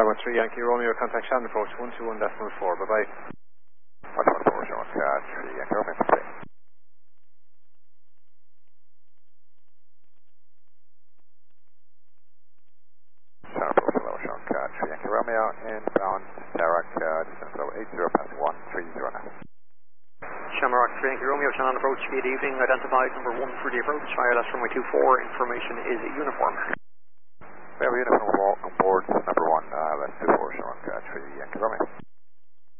Tower 3 Yankee Romeo, contact Shannon approach 121.4, bye-bye. 114, Shannon 3 Yankee Romeo, bye. Shannon approach level, Shannon 3 Yankee Romeo, inbound, Tarak, distance level 80, passing 130 now. Shamrock 3 Yankee Romeo, Shannon approach, good evening, identified number 1 for the approach, ILS runway 24, information is uniform. We have a uniform on board, number 1, let's 24, Shannon 3 Yankee Romeo.